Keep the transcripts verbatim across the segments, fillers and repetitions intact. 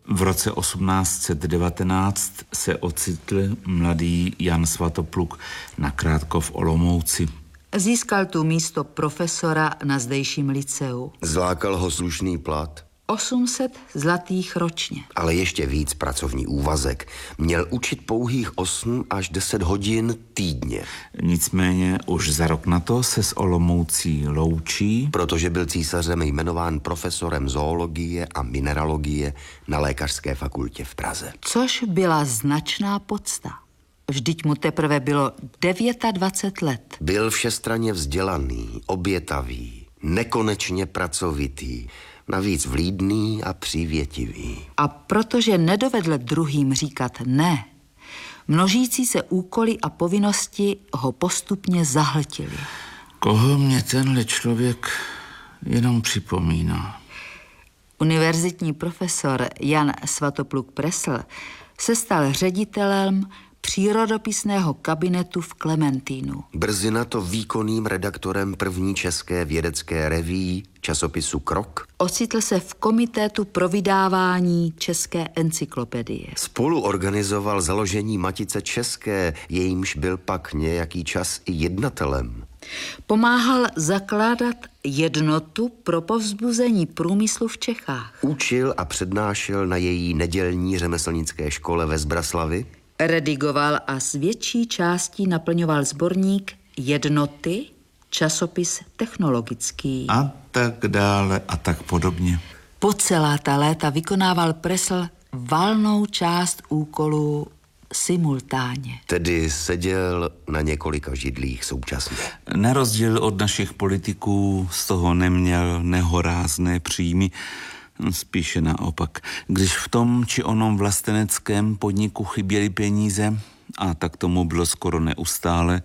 V roce osmnáct set devatenáct se ocitl mladý Jan Svatopluk nakrátko v Olomouci. Získal tu místo profesora na zdejším liceu. Zlákal ho slušný plat. osm set zlatých ročně. Ale ještě víc pracovní úvazek. Měl učit pouhých osm až deset hodin týdně. Nicméně už za rok na to se s Olomoucí loučí, protože byl císařem jmenován profesorem zoologie a mineralogie na Lékařské fakultě v Praze. Což byla značná podsta. Vždyť mu teprve bylo dvacet devět let. Byl všestranně vzdělaný, obětavý, nekonečně pracovitý, navíc vlídný a přívětivý. A protože nedovedl druhým říkat ne, množící se úkoly a povinnosti ho postupně zahltily. Koho mě tenhle člověk jenom připomíná? Univerzitní profesor Jan Svatopluk Presl se stal ředitelem přírodopisného kabinetu v Klementínu. Brzy na to výkonným redaktorem první české vědecké reví časopisu Krok. Ocitl se v komitétu pro vydávání České encyklopedie. Spolu organizoval založení Matice české, jejímž byl pak nějaký čas i jednatelem. Pomáhal zakládat jednotu pro povzbuzení průmyslu v Čechách. Učil a přednášel na její nedělní řemeslnické škole ve Zbraslavi. Redigoval a z větší částí naplňoval sborník Jednoty, časopis technologický. A tak dále a tak podobně. Po celá ta léta vykonával Presl valnou část úkolů simultánně. Tedy seděl na několika židlích současně. Na rozdíl od našich politiků z toho neměl nehorázné příjmy, spíše naopak. Když v tom či onom vlasteneckém podniku chyběly peníze, a tak tomu bylo skoro neustále,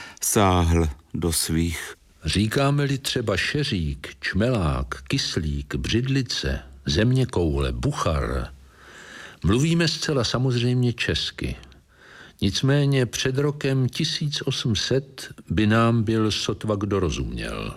sáhl do svých. Říkáme-li třeba šeřík, čmelák, kyslík, břidlice, zeměkoule, buchar, mluvíme zcela samozřejmě česky. Nicméně před rokem tisíc osm set by nám byl sotva kdo rozuměl.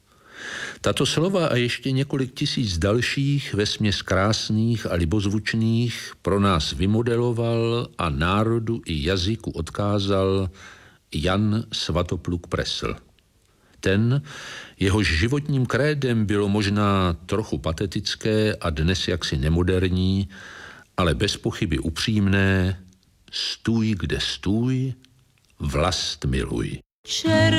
Tato slova a ještě několik tisíc dalších, vesměs krásných a libozvučných, pro nás vymodeloval a národu i jazyku odkázal Jan Svatopluk Presl. Ten, jehož životním krédem bylo možná trochu patetické a dnes jaksi nemoderní, ale bez pochyby upřímné: stůj, kde stůj, vlast miluj.